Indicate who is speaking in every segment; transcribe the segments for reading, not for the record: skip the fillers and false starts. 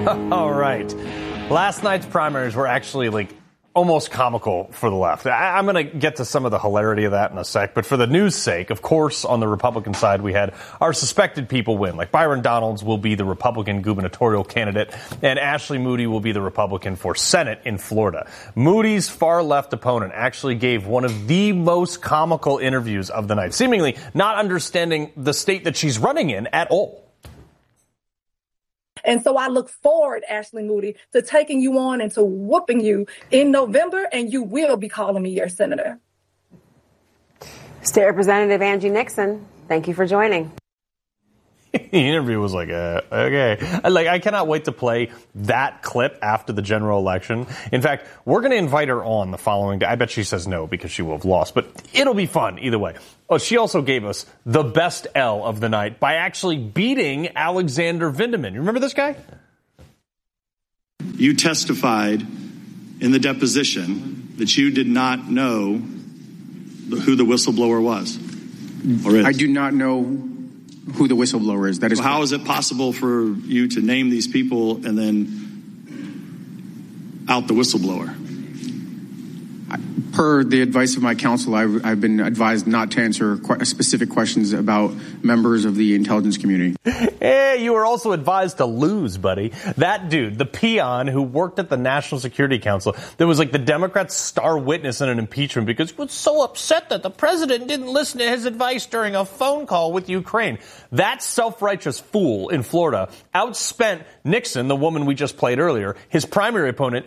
Speaker 1: All right. Last night's primaries were actually almost comical for the left. I'm going to get to some of the hilarity of that in a sec, but for the news sake, of course, on the Republican side, we had our suspected people win. Like Byron Donalds will be the Republican gubernatorial candidate, and Ashley Moody will be the Republican for Senate in Florida. Moody's far-left opponent actually gave one of the most comical interviews of the night, seemingly not understanding the state that she's running in at all.
Speaker 2: And so I look forward, Ashley Moody, to taking you on and to whooping you in November, and you will be calling me your senator.
Speaker 3: State Representative Angie Nixon, thank you for joining.
Speaker 1: The interview was okay. I cannot wait to play that clip after the general election. In fact, we're going to invite her on the following day. I bet she says no because she will have lost, but it'll be fun either way. Oh, she also gave us the best L of the night by actually beating Alexander Vindeman. You remember this guy?
Speaker 4: You testified in the deposition that you did not know who the whistleblower was. Or is.
Speaker 5: I do not know who the whistleblower is. That is.
Speaker 4: So how is it possible for you to name these people and then out the whistleblower?
Speaker 5: Per the advice of my counsel, I've been advised not to answer specific questions about members of the intelligence community.
Speaker 1: Hey, you were also advised to lose, buddy. That dude, the peon who worked at the National Security Council, that was the Democrats' star witness in an impeachment because he was so upset that the president didn't listen to his advice during a phone call with Ukraine. That self-righteous fool in Florida outspent Nixon, the woman we just played earlier, his primary opponent,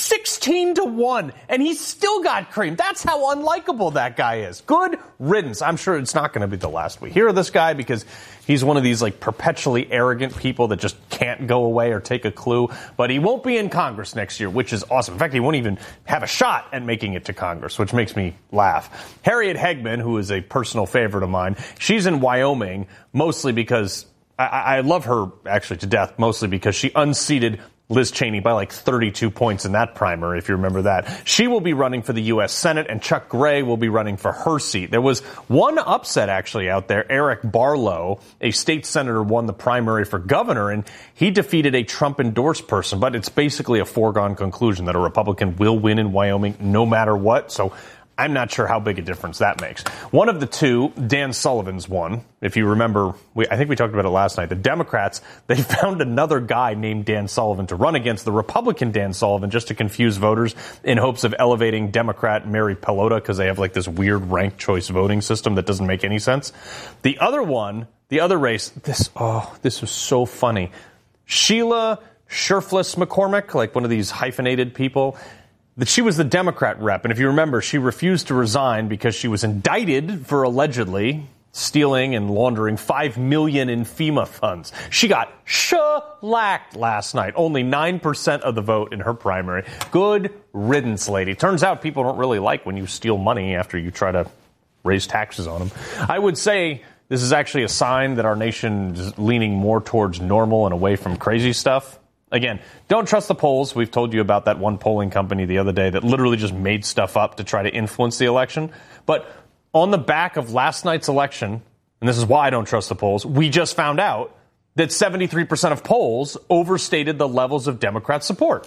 Speaker 1: 16-1, and he still got creamed. That's how unlikable that guy is. Good riddance. I'm sure it's not going to be the last we hear of this guy because he's one of these perpetually arrogant people that just can't go away or take a clue. But he won't be in Congress next year, which is awesome. In fact, he won't even have a shot at making it to Congress, which makes me laugh. Harriet Hegman, who is a personal favorite of mine, she's in Wyoming mostly because I love her actually to death, mostly because she unseated Liz Cheney by 32 points in that primary, if you remember that. She will be running for the U.S. Senate, and Chuck Gray will be running for her seat. There was one upset actually out there. Eric Barlow, a state senator, won the primary for governor, and he defeated a Trump-endorsed person. But it's basically a foregone conclusion that a Republican will win in Wyoming no matter what. So I'm not sure how big a difference that makes. One of the two, Dan Sullivan's won. If you remember, I think we talked about it last night. The Democrats, they found another guy named Dan Sullivan to run against the Republican Dan Sullivan just to confuse voters in hopes of elevating Democrat Mary Pelota because they have this weird ranked choice voting system that doesn't make any sense. The other one, the other race, this was so funny. Sheila Scherfless McCormick, one of these hyphenated people, that she was the Democrat rep. And if you remember, she refused to resign because she was indicted for allegedly stealing and laundering $5 million in FEMA funds. She got shellacked last night. Only 9% of the vote in her primary. Good riddance, lady. Turns out people don't really like when you steal money after you try to raise taxes on them. I would say this is actually a sign that our nation is leaning more towards normal and away from crazy stuff. Again, don't trust the polls. We've told you about that one polling company the other day that literally just made stuff up to try to influence the election. But on the back of last night's election, and this is why I don't trust the polls, we just found out that 73% of polls overstated the levels of Democrat support.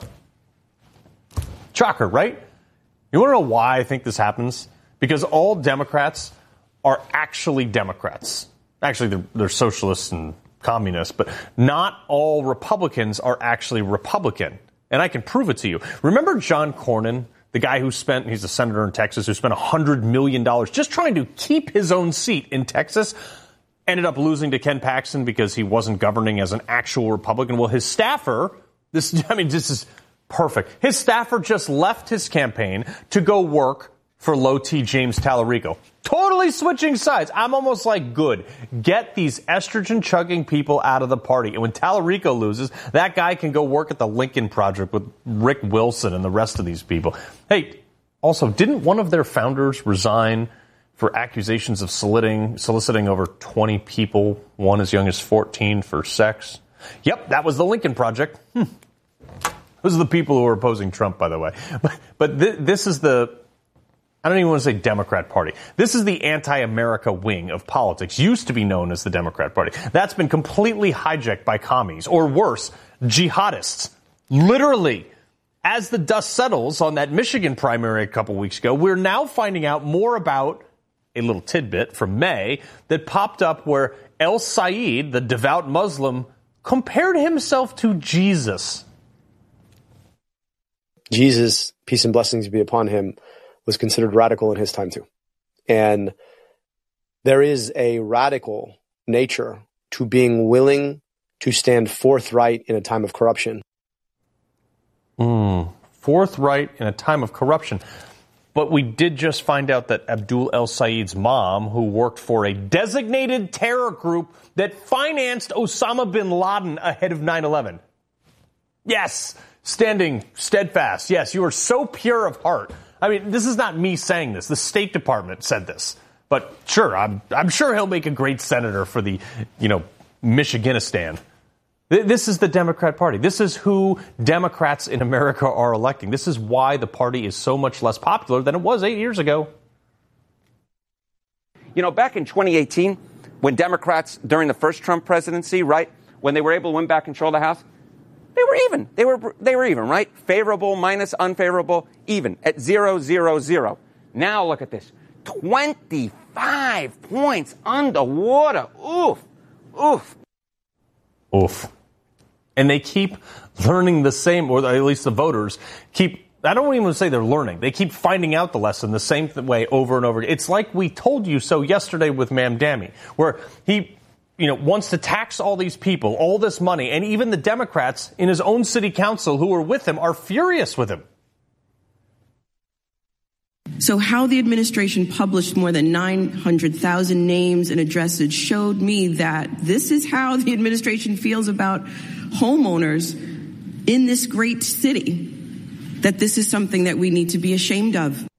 Speaker 1: Shocker, right? You want to know why I think this happens? Because all Democrats are actually Democrats. Actually, they're socialists and communists, but not all Republicans are actually Republican. And I can prove it to you. Remember John Cornyn, the guy he's a senator in Texas, who spent $100 million just trying to keep his own seat in Texas, ended up losing to Ken Paxton because he wasn't governing as an actual Republican. Well, his staffer, this is perfect. His staffer just left his campaign to go work for low T James Tallarico. Totally switching sides. I'm almost good. Get these estrogen-chugging people out of the party. And when Tallarico loses, that guy can go work at the Lincoln Project with Rick Wilson and the rest of these people. Hey, also, didn't one of their founders resign for accusations of soliciting over 20 people, one as young as 14, for sex? Yep, that was the Lincoln Project. Those are the people who are opposing Trump, by the way. But this is I don't even want to say Democrat Party. This is the anti-America wing of politics, used to be known as the Democrat Party. That's been completely hijacked by commies, or worse, jihadists. Literally, as the dust settles on that Michigan primary a couple weeks ago, we're now finding out more about a little tidbit from May that popped up where El Sayed, the devout Muslim, compared himself to Jesus.
Speaker 6: Jesus, peace and blessings be upon him, was considered radical in his time too. And there is a radical nature to being willing to stand forthright in a time of corruption.
Speaker 1: Forthright in a time of corruption. But we did just find out that Abdul El Sayed's mom, who worked for a designated terror group that financed Osama bin Laden ahead of 9/11. Yes, standing steadfast. Yes, you are so pure of heart. I mean, this is not me saying this. The State Department said this. But sure, I'm sure he'll make a great senator for the, Michiganistan. This is the Democrat Party. This is who Democrats in America are electing. This is why the party is so much less popular than it was 8 years ago.
Speaker 7: Back in 2018, when Democrats, during the first Trump presidency, right, when they were able to win back control of the House, they were even. They were even, right? Favorable minus unfavorable, even at 0-0-0. Now look at this. 25 points underwater. Oof. Oof.
Speaker 1: Oof. And they keep learning the same, or at least the voters keep, I don't even say they're learning. They keep finding out the lesson the same way over and over again. It's like we told you so yesterday with Mamdani, where he wants to tax all these people, all this money, and even the Democrats in his own city council who are with him are furious with him.
Speaker 8: So how the administration published more than 900,000 names and addresses showed me that this is how the administration feels about homeowners in this great city, that this is something that we need to be ashamed of.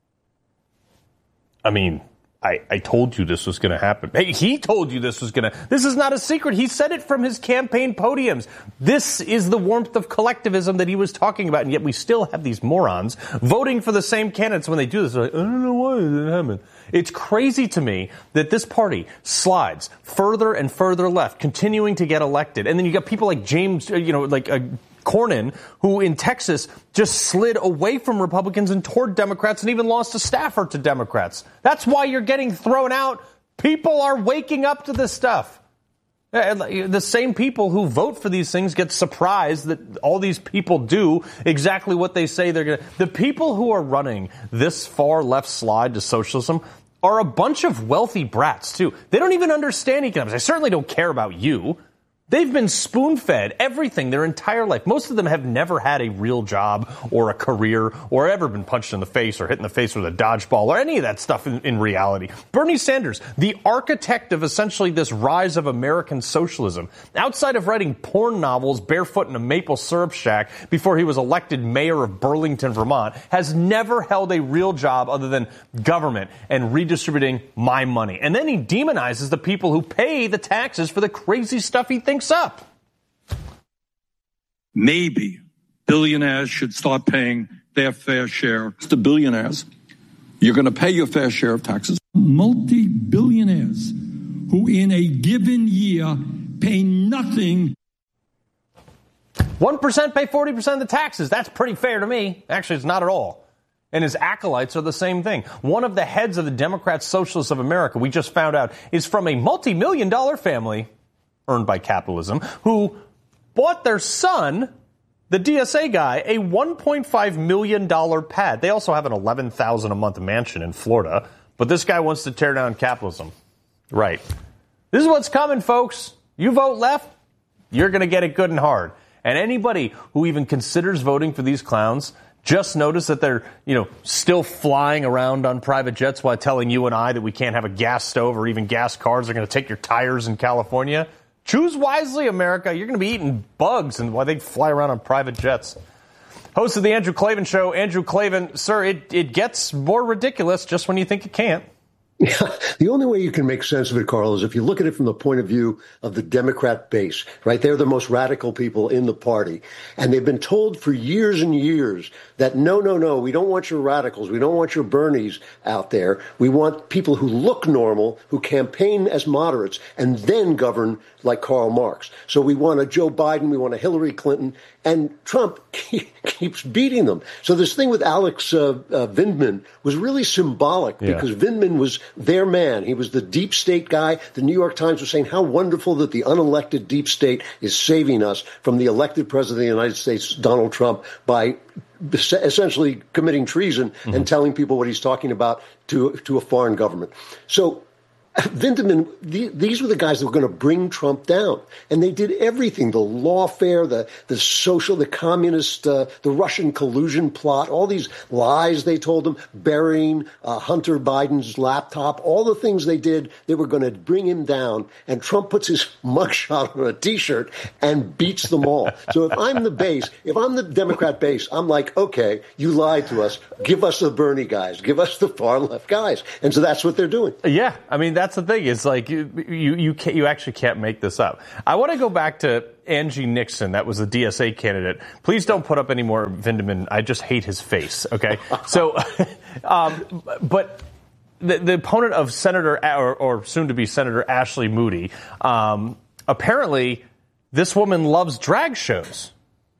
Speaker 1: I mean, I told you this was going to happen. Hey, he told you this was going to. This is not a secret. He said it from his campaign podiums. This is the warmth of collectivism that he was talking about, and yet we still have these morons voting for the same candidates when they do this. They're like, I don't know why it happened. It's crazy to me that this party slides further and further left, continuing to get elected. And then you got people like James, Cornyn, who in Texas just slid away from Republicans and toward Democrats and even lost a staffer to Democrats. That's why you're getting thrown out. People are waking up to this stuff. The same people who vote for these things get surprised that all these people do exactly what they say they're going to. The people who are running this far left slide to socialism are a bunch of wealthy brats, too. They don't even understand economics. They certainly don't care about you. They've been spoon-fed everything their entire life. Most of them have never had a real job or a career or ever been punched in the face or hit in the face with a dodgeball or any of that stuff in reality. Bernie Sanders, the architect of essentially this rise of American socialism, outside of writing porn novels barefoot in a maple syrup shack before he was elected mayor of Burlington, Vermont, has never held a real job other than government and redistributing my money. And then he demonizes the people who pay the taxes for the crazy stuff he thinks up.
Speaker 9: Maybe billionaires should start paying their fair share. The billionaires, you're going to pay your fair share of taxes. Multi-billionaires who in a given year pay nothing.
Speaker 1: 1% pay 40% of the taxes. That's pretty fair to me. Actually, it's not at all. And his acolytes are the same thing. One of the heads of the Democrat Socialists of America, we just found out, is from a multi-million-dollar family earned by capitalism, who bought their son, the DSA guy, a $1.5 million pad. They also have an $11,000 a month mansion in Florida, but this guy wants to tear down capitalism. Right. This is what's coming, folks. You vote left, you're going to get it good and hard. And anybody who even considers voting for these clowns, just notice that they're, still flying around on private jets while telling you and I that we can't have a gas stove or even gas cars. They're going to take your tires in California. Choose wisely, America. You're going to be eating bugs and why they fly around on private jets. Host of the Andrew Klavan Show, Andrew Klavan. Sir, it gets more ridiculous just when you think it can't.
Speaker 10: Yeah, the only way you can make sense of it, Carl, is if you look at it from the point of view of the Democrat base, right? They're the most radical people in the party. And they've been told for years and years that no, we don't want your radicals. We don't want your Bernies out there. We want people who look normal, who campaign as moderates, and then govern like Karl Marx. So we want a Joe Biden, we want a Hillary Clinton, and Trump keeps beating them. So this thing with Alex Vindman was really symbolic because Vindman was their man. He was the deep state guy. The New York Times was saying how wonderful that the unelected deep state is saving us from the elected president of the United States, Donald Trump, by essentially committing treason and telling people what he's talking about to a foreign government. So Vindman, these were the guys that were going to bring Trump down. And they did everything, the lawfare, the social, the communist, the Russian collusion plot, all these lies they told him, burying Hunter Biden's laptop, all the things they did, they were going to bring him down. And Trump puts his mugshot on a T-shirt and beats them all. So if I'm the base, if I'm the Democrat base, I'm like, okay, you lied to us. Give us the Bernie guys. Give us the far left guys. And so that's what they're doing.
Speaker 1: Yeah, I mean, that's the thing. It's like you actually can't make this up. I want to go back to Angie Nixon. That was the DSA candidate. Please don't put up any more Vindman. I just hate his face. Okay. So, but the opponent of Senator or soon to be Senator Ashley Moody, apparently this woman loves drag shows.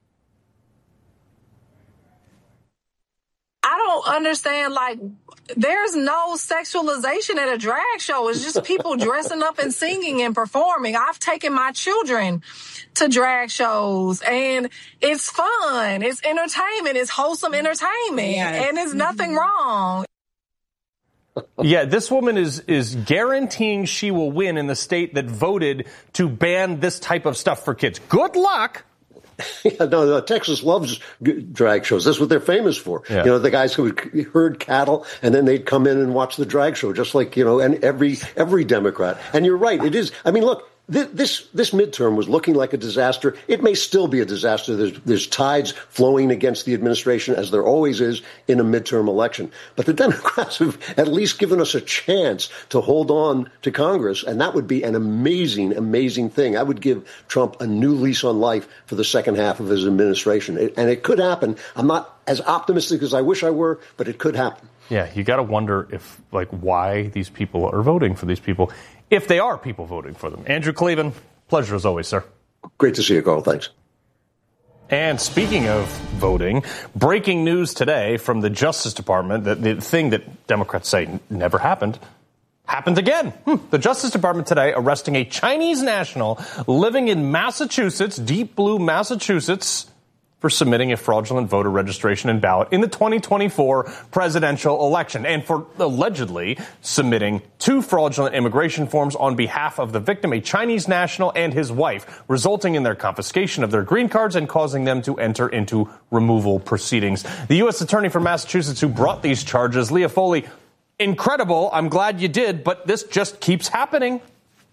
Speaker 2: I don't understand, like, there's no sexualization at a drag show. It's just people dressing up and singing and performing. I've taken my children to drag shows, and it's fun. It's entertainment. It's wholesome entertainment. Yes. And there's nothing wrong.
Speaker 1: Yeah, this woman is guaranteeing she will win in the state that voted to ban this type of stuff for kids. Good luck.
Speaker 10: Yeah, no, Texas loves drag shows. That's what they're famous for. Yeah. You know, the guys who herd cattle and then they'd come in and watch the drag show, just like, you know, and every Democrat. And you're right. It is. I mean, look, this midterm was looking like a disaster. It may still be a disaster. There's tides flowing against the administration, as there always is in a midterm election. But the Democrats have at least given us a chance to hold on to Congress, and that would be an amazing, amazing thing. I would give Trump a new lease on life for the second half of his administration. And it could happen. I'm not as optimistic as I wish I were, but it could happen.
Speaker 1: Yeah, you got to wonder if, like, why these people are voting for these people, if they are people voting for them. Andrew Cleveland, pleasure as always, sir.
Speaker 10: Great to see you, Carl. Thanks.
Speaker 1: And speaking of voting, breaking news today from the Justice Department that the thing that Democrats say never happened again. The Justice Department today arresting a Chinese national living in Massachusetts, deep blue Massachusetts, for submitting a fraudulent voter registration and ballot in the 2024 presidential election, and for allegedly submitting 2 fraudulent immigration forms on behalf of the victim, a Chinese national, and his wife, resulting in their confiscation of their green cards and causing them to enter into removal proceedings. The U.S. Attorney for Massachusetts who brought these charges, Leah Foley, incredible. I'm glad you did, but this just keeps happening.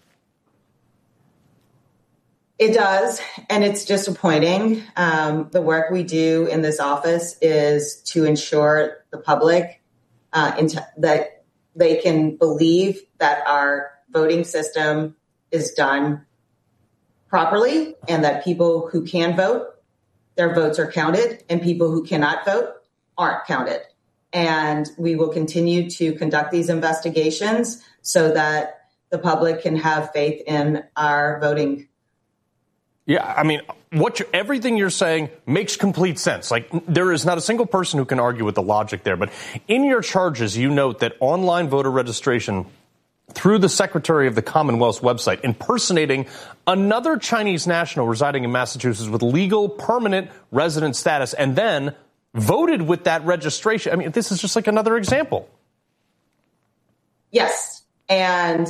Speaker 11: It does, and it's disappointing. The work we do in this office is to ensure the public that they can believe that our voting system is done properly and that people who can vote, their votes are counted, and people who cannot vote aren't counted. And we will continue to conduct these investigations so that the public can have faith in our voting.
Speaker 1: Yeah, I mean, everything you're saying makes complete sense. Like, there is not a single person who can argue with the logic there. But in your charges, you note that online voter registration through the Secretary of the Commonwealth's website, impersonating another Chinese national residing in Massachusetts with legal permanent resident status, and then voted with that registration. I mean, this is just like another example.
Speaker 11: Yes, and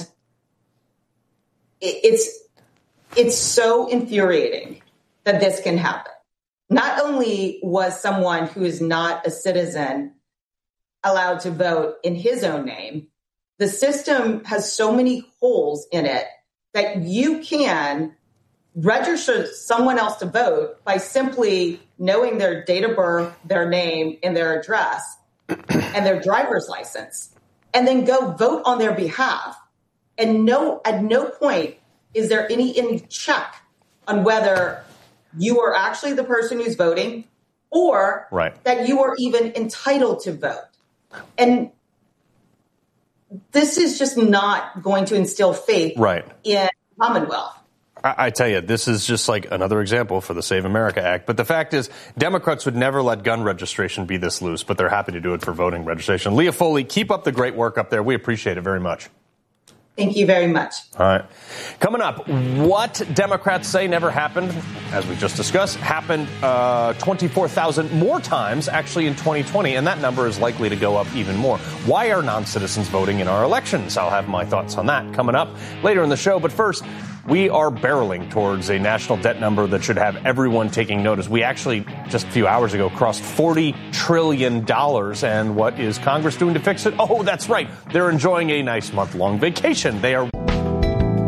Speaker 11: it's so infuriating that this can happen. Not only was someone who is not a citizen allowed to vote in his own name, the system has so many holes in it that you can register someone else to vote by simply knowing their date of birth, their name, and their address, and their driver's license. and then go vote on their behalf. And at no point is there any check on whether you are actually the person who's voting or that you are even entitled to vote. And this is just not going to instill faith in Commonwealth.
Speaker 1: I tell you, this is just like another example for the Save America Act. But the fact is, Democrats would never let gun registration be this loose, but they're happy to do it for voting registration. Leah Foley, keep up the great work up there. We appreciate it very much.
Speaker 11: Thank you very much.
Speaker 1: All right. Coming up, what Democrats say never happened, as we just discussed, happened 24,000 more times actually in 2020, and that number is likely to go up even more. Why are non-citizens voting in our elections? I'll have my thoughts on that coming up later in the show. But first, we are barreling towards a national debt number that should have everyone taking notice. We actually, just a few hours ago, crossed $40 trillion. And what is Congress doing to fix it? Oh, that's right. They're enjoying a nice month-long vacation. They are